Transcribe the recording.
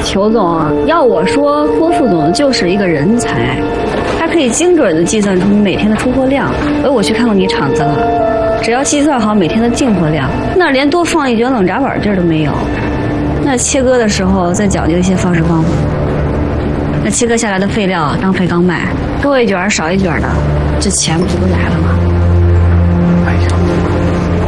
裘总，要我说，郭副总就是一个人才，他可以精准地计算出你每天的出货量。我去看过你厂子了，只要计算好每天的进货量，那连多放一卷冷轧板劲儿都没有。那切割的时候再讲究一些方式方法，那切割下来的废料当废钢卖，多一卷少一卷的，这钱不就来了吗？